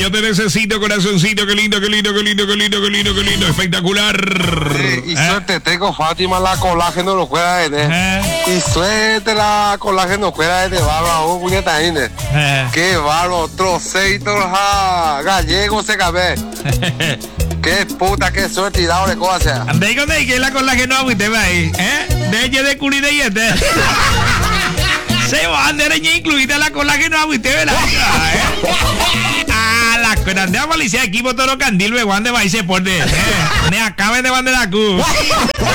Yo te necesito, corazoncito, qué lindo, qué lindo, qué lindo, qué lindo, qué lindo, qué lindo, espectacular. Y suerte tengo Fátima la colágeno lo juega de y suerte la colágeno juega de barba un puñeta ine. Qué barbo, troceito gallego se cabé. Qué puta, qué suerte y dado de cosas. Andé con que la colágeno a usted va ahí, de ella de curi de yete. Se va a andar incluida la colágeno a usted, ¿verdad? La grande policía equipo toro candil, ¿de dónde va y se pone? Ne acaben de bandera cu.